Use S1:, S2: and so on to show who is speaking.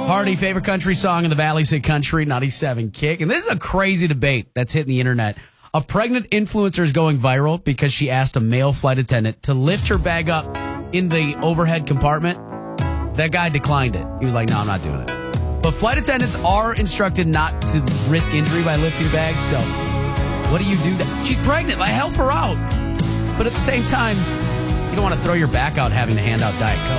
S1: Hardy, favorite country song in the Valley's Hit Country, 97 Kick. And this is a crazy debate that's hitting the internet. A pregnant influencer is going viral because she asked a male flight attendant to lift her bag up in the overhead compartment. That guy declined it. He was like, no, I'm not doing it. But flight attendants are instructed not to risk injury by lifting bags. So what do you do? She's pregnant. Like, help her out. But at the same time, you don't want to throw your back out having to hand out Diet Coke.